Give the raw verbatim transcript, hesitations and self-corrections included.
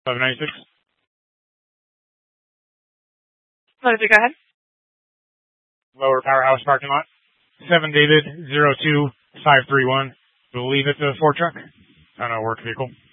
eleven ninety-six. Let it go ahead. Lower Powerhouse parking lot. seven David, zero two five three one. Believe it's a Ford truck. I don't know, work vehicle.